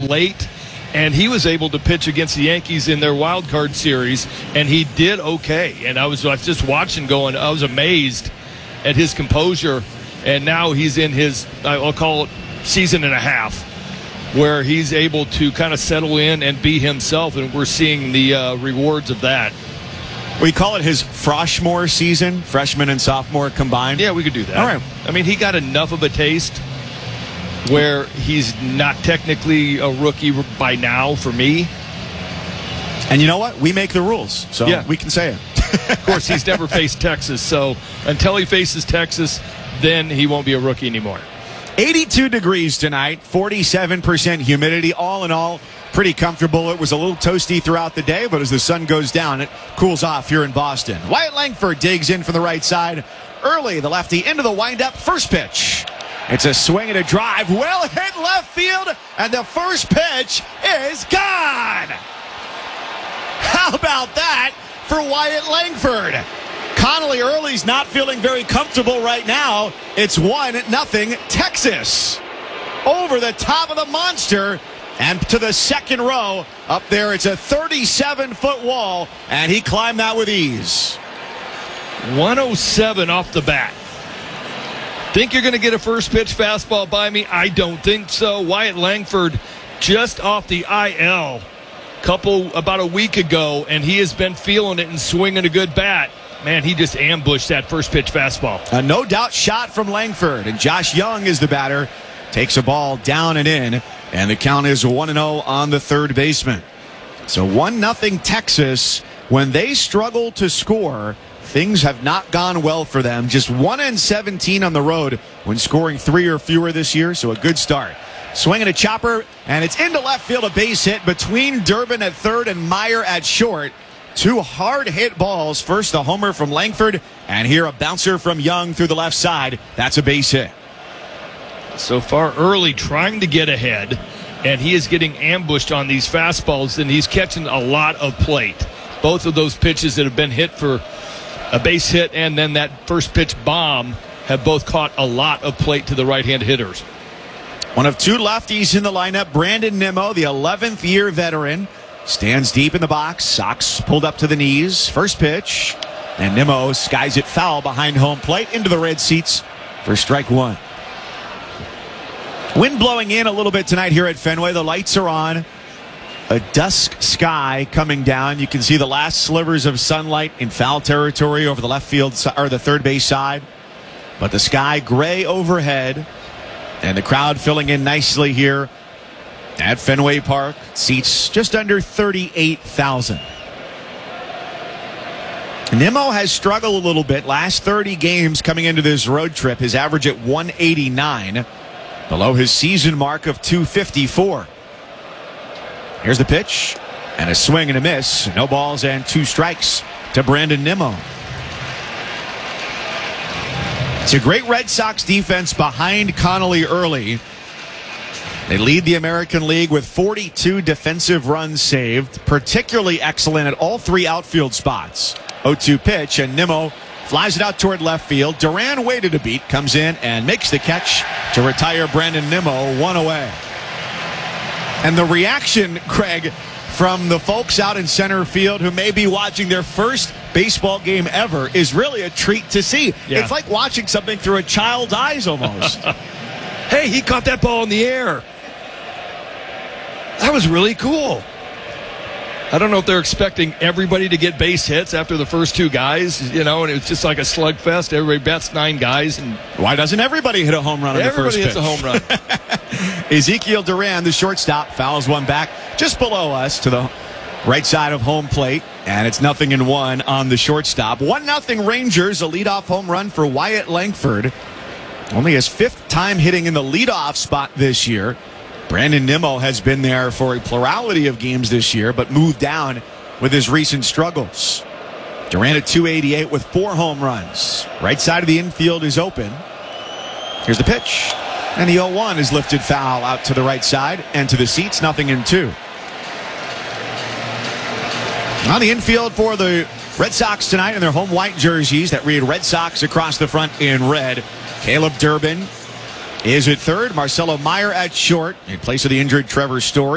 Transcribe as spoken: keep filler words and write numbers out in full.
late. And he was able to pitch against the Yankees in their wild card series, and he did okay. And I was, I was just watching going, I was amazed at his composure. And now he's in his, I'll call it season and a half, where he's able to kind of settle in and be himself, and we're seeing the uh, rewards of that. We call it his Froshmore season, freshman and sophomore combined. Yeah, we could do that. All right. I mean, he got enough of a taste where he's not technically a rookie by now for me. And you know what? We make the rules, so yeah. we can say it. Of course, he's never faced Texas, so until he faces Texas, then he won't be a rookie anymore. eighty-two degrees tonight, forty-seven percent humidity. All in all, pretty comfortable. It was a little toasty throughout the day, but as the sun goes down, it cools off here in Boston. Wyatt Langford digs in from the right side. Early, the lefty into the windup. First pitch. It's a swing and a drive. Well hit left field, and the first pitch is gone. How about that for Wyatt Langford? Connolly Early's not feeling very comfortable right now. It's one nothing Texas. Over the top of the monster and to the second row. Up there, it's a thirty-seven foot wall, and he climbed that with ease. one oh seven off the bat. Think you're going to get a first pitch fastball by me? I don't think so. Wyatt Langford just off the I L couple about a week ago, and he has been feeling it and swinging a good bat. Man, he just ambushed that first pitch fastball. A no doubt shot from Langford, and Josh Young is the batter. Takes a ball down and in, and the count is one and oh on the third baseman. So one nothing Texas. When they struggle to score, things have not gone well for them. Just one and seventeen on the road when scoring three or fewer this year, so a good start. Swinging a chopper, and it's into left field, a base hit between Durbin at third and Meyer at short. Two hard-hit balls. First, a homer from Langford, and here a bouncer from Young through the left side. That's a base hit. So far, Early trying to get ahead, and he is getting ambushed on these fastballs, and he's catching a lot of plate. Both of those pitches that have been hit for a base hit and then that first pitch bomb have both caught a lot of plate to the right-hand hitters. One of two lefties in the lineup, Brandon Nimmo, the eleventh year veteran, stands deep in the box. Socks pulled up to the knees. First pitch, and Nimmo skies it foul behind home plate into the red seats for strike one. Wind blowing in a little bit tonight here at Fenway. The lights are on. A dusk sky coming down. You can see the last slivers of sunlight in foul territory over the left field or the third base side. But the sky gray overhead, and the crowd filling in nicely here at Fenway Park. Seats just under thirty-eight thousand. Nimmo has struggled a little bit. Last thirty games coming into this road trip, his average at one eighty-nine, below his season mark of two fifty-four. Here's the pitch, and a swing and a miss. No balls and two strikes to Brandon Nimmo. It's a great Red Sox defense behind Connolly Early. They lead the American League with forty-two defensive runs saved, particularly excellent at all three outfield spots. oh two pitch, and Nimmo flies it out toward left field. Duran waited a beat, comes in and makes the catch to retire Brandon Nimmo one away. And the reaction, Craig, from the folks out in center field who may be watching their first baseball game ever is really a treat to see. Yeah. It's like watching something through a child's eyes almost. Hey, he caught that ball in the air. That was really cool. I don't know if they're expecting everybody to get base hits after the first two guys, you know, and it's just like a slugfest. Everybody bets nine guys. And why doesn't everybody hit a home run on the first pitch? Everybody hits a home run. Ezekiel Duran, the shortstop, fouls one back just below us to the right side of home plate, and it's nothing in one on the shortstop. One nothing Rangers, a leadoff home run for Wyatt Langford. Only his fifth time hitting in the leadoff spot this year. Brandon Nimmo has been there for a plurality of games this year, but moved down with his recent struggles. Duran at two eighty-eight with four home runs. Right side of the infield is open. Here's the pitch. And the oh one is lifted foul out to the right side and to the seats, nothing in two. On the infield for the Red Sox tonight in their home white jerseys that read Red Sox across the front in red. Caleb Durbin is at third. Marcelo Meyer at short in place of the injured Trevor Story.